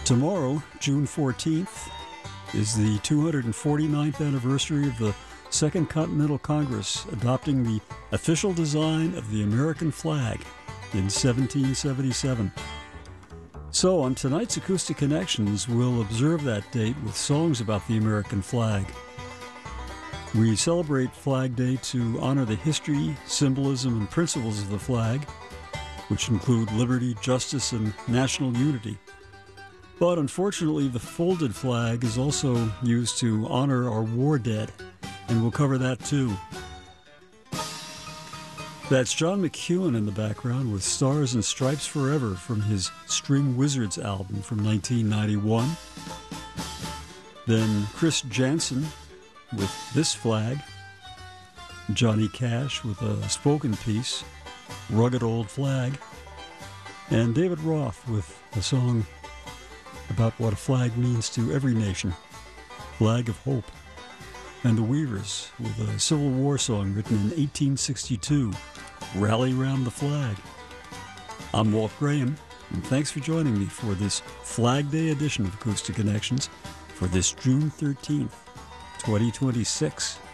Tomorrow, June 14th, is the 249th anniversary of the Second Continental Congress adopting the official design of the American flag in 1777. So on tonight's Acoustic Connections, we'll observe that date with songs about the American flag. We celebrate Flag Day to honor the history, symbolism, and principles of the flag, which include liberty, justice, and national unity. But unfortunately, the folded flag is also used to honor our war dead, and we'll cover that too. That's John McEuen in the background with Stars and Stripes Forever from his String Wizards album from 1991. Then Chris Janson with This Flag, Johnny Cash with a spoken piece, Rugged Old Flag, and David Roth with a song about what a flag means to every nation, Flag of Hope, and the Weavers with a Civil War song written in 1862, Rally Round the Flag. I'm Walt Graham, and thanks for joining me for this Flag Day edition of Acoustic Connections for this June 13th, 2026.